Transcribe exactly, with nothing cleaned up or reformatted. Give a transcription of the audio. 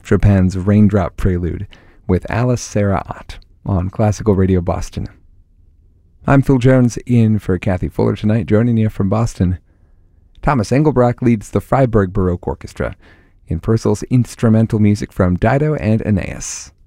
Chopin's Raindrop Prelude with Alice Sarah Ott on Classical Radio Boston. I'm Phil Jones, in for Kathy Fuller tonight. Joining you from Boston, Thomas Engelbrecht leads the Freiburg Baroque Orchestra in Purcell's instrumental music from Dido and Aeneas.